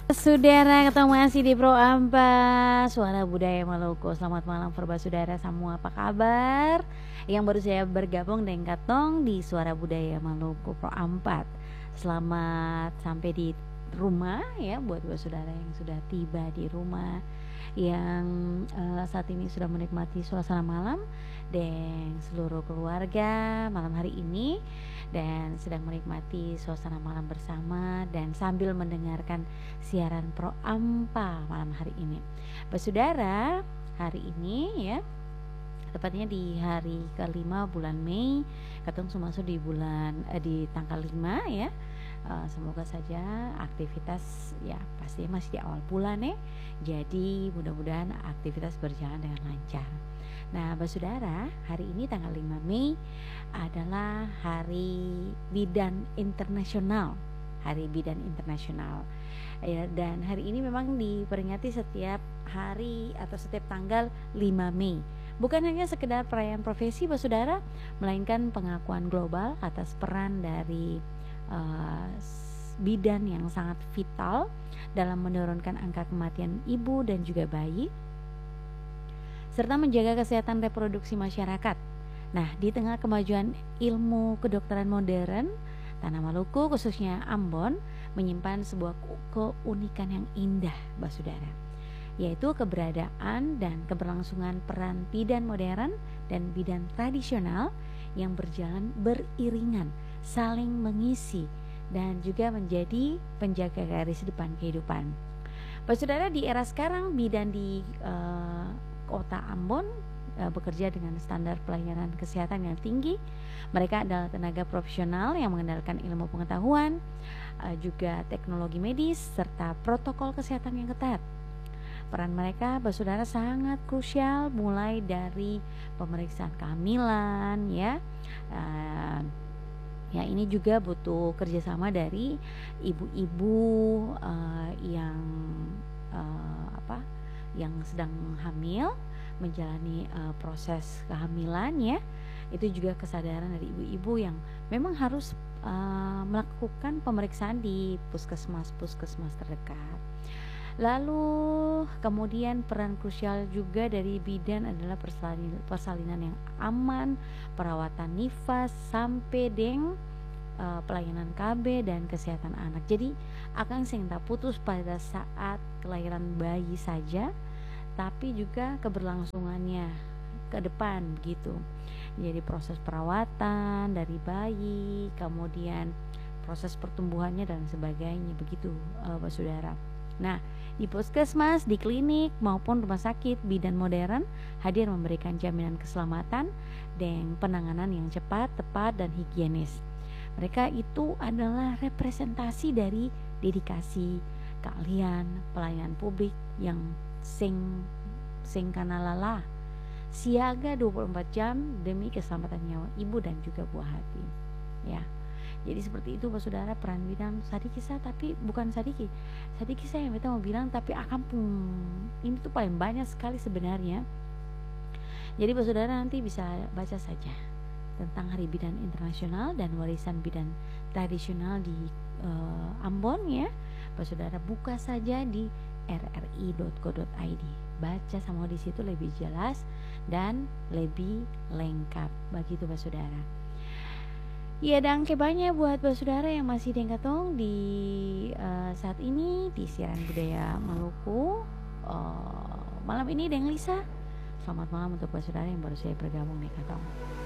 Saudara, ketemu masih di Pro Ampa Suara Budaya Maluku. Selamat malam Perba Saudara semua, apa kabar? Yang baru saya bergabung dengan Katong di Suara Budaya Maluku Pro Ampat. Selamat sampai di rumah ya buat saudara yang sudah tiba di rumah, yang saat ini sudah menikmati suasana malam dan seluruh keluarga malam hari ini, dan sedang menikmati suasana malam bersama dan sambil mendengarkan siaran Pro Ampa malam hari ini. Saudara, hari ini ya, tepatnya di hari kelima bulan Mei, katong masuk di di tanggal 5 ya. Semoga saja aktivitas ya pasti masih di awal bulan ya. Jadi mudah-mudahan aktivitas berjalan dengan lancar. Nah, saudara, hari ini tanggal 5 Mei adalah Hari Bidan Internasional. Hari Bidan Internasional. Ya, dan hari ini memang diperingati setiap hari atau setiap tanggal 5 Mei. Bukan hanya sekedar perayaan profesi, saudara, melainkan pengakuan global atas peran dari bidan yang sangat vital dalam menurunkan angka kematian ibu dan juga bayi, serta menjaga kesehatan reproduksi masyarakat. Nah, di tengah kemajuan ilmu kedokteran modern, Tanah Maluku khususnya Ambon menyimpan sebuah keunikan yang indah, saudara, yaitu keberadaan dan keberlangsungan peran bidan modern dan bidan tradisional yang berjalan beriringan, saling mengisi dan juga menjadi penjaga garis depan kehidupan. Saudara, di era sekarang bidan di kota Ambon bekerja dengan standar pelayanan kesehatan yang tinggi. Mereka adalah tenaga profesional yang mengandalkan ilmu pengetahuan, juga teknologi medis serta protokol kesehatan yang ketat. Peran mereka, saudara, sangat krusial, mulai dari pemeriksaan kehamilan ya. Ya, ini juga butuh kerjasama dari ibu-ibu yang yang sedang hamil, menjalani proses kehamilan ya. Itu juga kesadaran dari ibu-ibu yang memang harus melakukan pemeriksaan di puskesmas terdekat. Lalu kemudian peran krusial juga dari bidan adalah persalinan yang aman, perawatan nifas sampai dengan pelayanan KB dan kesehatan anak. Jadi akan sing tak putus pada saat kelahiran bayi saja, tapi juga keberlangsungannya ke depan gitu. Jadi proses perawatan dari bayi, kemudian proses pertumbuhannya dan sebagainya begitu, saudara. Nah, di puskesmas, di klinik maupun rumah sakit, bidan modern hadir memberikan jaminan keselamatan dan penanganan yang cepat, tepat, dan higienis. Mereka itu adalah representasi dari dedikasi, keahlian, pelayanan publik yang sing kana lala, siaga 24 jam demi keselamatan nyawa ibu dan juga buah hati. Ya. Jadi seperti itu, saudara, peran bidan sadiki saya, tapi bukan sadiki saya yang kita mau bilang, tapi akampung ini tuh paling banyak sekali sebenarnya. Jadi saudara nanti bisa baca saja tentang Hari Bidan Internasional dan warisan bidan tradisional di Ambon ya. Saudara, buka saja di rri.co.id, baca sama di situ lebih jelas dan lebih lengkap begitu, saudara. Ya, dan banyak buat saudara yang masih dengatong di saat ini di siaran budaya Maluku malam ini dengan Lisa. Selamat malam untuk saudara yang baru saya bergabung nih, katong.